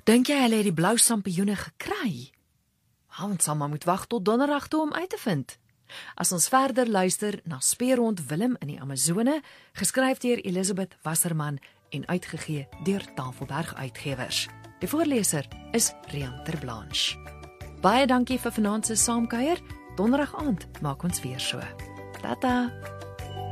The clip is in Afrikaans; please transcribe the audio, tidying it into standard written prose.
Dink jy hulle het die blou sampioene gekry? Ons sal maar moet wag tot donderdag toe om uit te vind. As ons verder luister na Speerhond Willem in die Amazone, geskryf deur Elisabeth Wasserman en uitgegee deur Tafelberg Uitgewers. Die voorleser is Rian Terblanche. Baie dankie vir vanaand se saamkuier. Donderdag aand maak ons weer so. Tata!